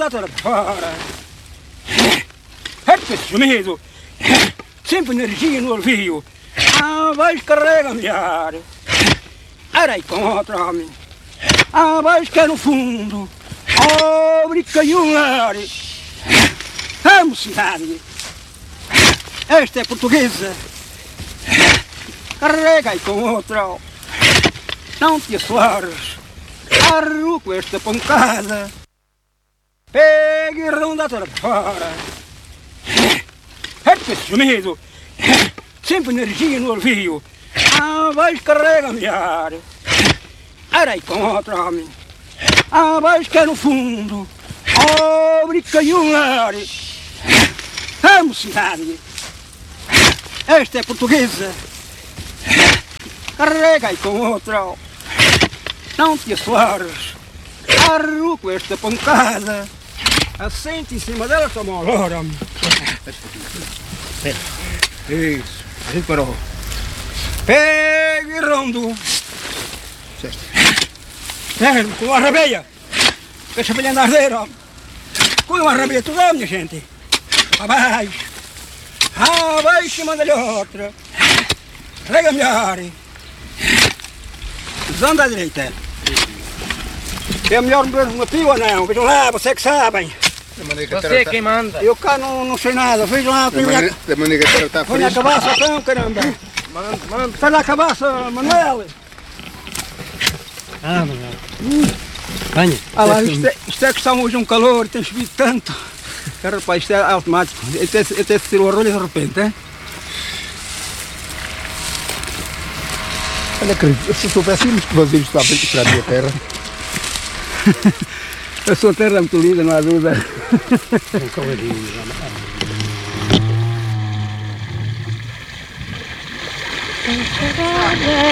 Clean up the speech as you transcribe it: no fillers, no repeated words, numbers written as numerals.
andato da fora. É sumido. Sempre energia no ouvido. Vai carrega-me ar. Era encontra-me. Vai que é no fundo. Brinca e um ar. Vamos, cidade. Esta é portuguesa. Carrega aí com outra. Não te assoares. Arru com esta pancada. Pega e ronda toda fora. É sumido. Sempre energia no ouvido. Vai carrega-me ar. Era encontra-me. Vai que é no fundo. Brinca e um ar. Vamos, cidade. Esta é portuguesa. Carrega aí com outra. Não te assoares. Arru com esta pancada. Assente em cima dela, toma uma lora. Isso, a gente parou. Pega e rondo. Com uma rabeia. Deixa a filha andar ardeira. Com uma rabeia toda, minha gente. Abaixo. Abaixo e manda-lhe outra. Rega-me a área. Desanda à direita. É melhor ver um motivo ou não? Vejam lá, você que sabem. Você é quem manda. Eu cá não sei nada. Vejam lá. Da maneira que está Põe a cabaça então, caramba. Manda. Está na cabaça, Manuel. Manuel. Venha. Ah lá, isto é que está hoje um calor, tem subido tanto. Rapaz, isto é automático. Até se tirou o rolho de repente, é? Olha, querido, se soubéssemos que vocês estavam para a minha terra. A sua terra é muito linda, não há dúvida. Um cavalinho.